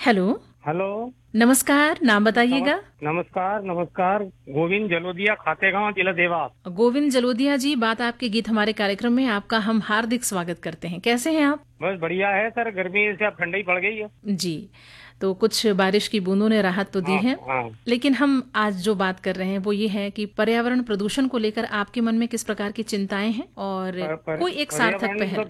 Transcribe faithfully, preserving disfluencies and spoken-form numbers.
Hello. Hello. नमस्कार, नाम नमस् बताइएगा? नमस्कार नमस्कार। गोविंद जलोदिया, खातेगांव, जिला देवास। गोविंद जलोदिया जी, बात आपके गीत हमारे कार्यक्रम में आपका हम हार्दिक स्वागत करते हैं। कैसे हैं आप? बस बढ़िया है सर, गर्मी से अब ठंडी पड़ गई है। जी, तो कुछ बारिश की बूंदों ने राहत तो दी हाँ है, हाँ। लेकिन हम आज जो बात कर रहे हैं वो ये है कि पर्यावरण प्रदूषण को लेकर आपके मन में किस प्रकार की चिंताएं हैं और पर, पर, कोई एक सार्थक पर्यावरण तो पहल।